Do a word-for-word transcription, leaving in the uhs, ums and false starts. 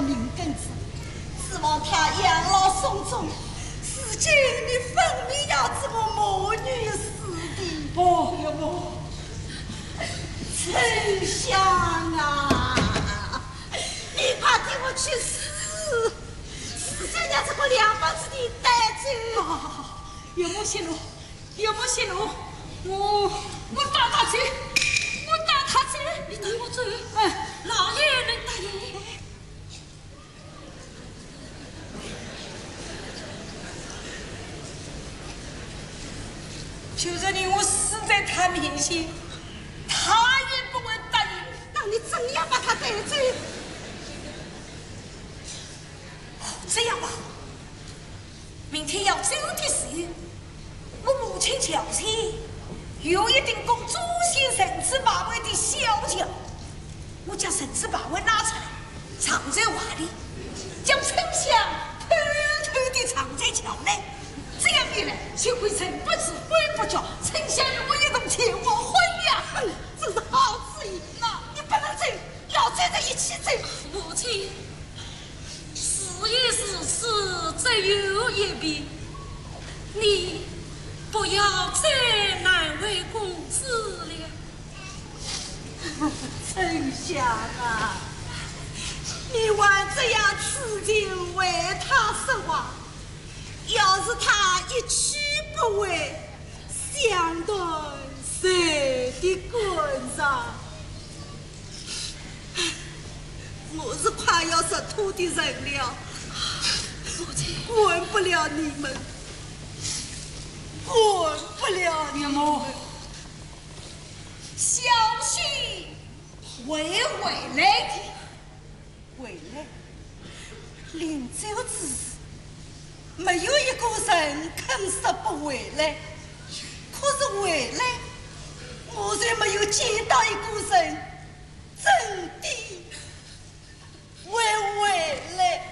命根子，指望他养老送终。如今你分明要子我母女死的， 不要不， 丞相啊，你快替我去死！死在让这个两帮子的带走。 好好好，有木泄露，有木泄露，我我打他去，我打他去，你听我走，嗯，老爷能答应。求着你，我死在他面前，他也不会答应。 那你怎样把他带走？ 这样吧，明天要走的时候，我母亲乔迁有一顶供祖先神子马尾的小轿，我将神子马尾拿出来，藏在瓦里，将丞相偷偷地藏在桥内。这样一来，就会神不知鬼不觉，丞相与我一同前往婚呀！ 哼，这是好主意呐！你不能走，要走就一起走。 母亲。是也是死，只有一笔。你不要再难为公子了。 丞相啊，你还这样痴情为他说话，要是他一去不回，想到谁的棍上？我是快要识途的人了。管不了你们，管不了你们。 小心会回来的， 回来。临走之时，没有一个人肯说不回来。可是回来，我却没有见到一个人真的会回来。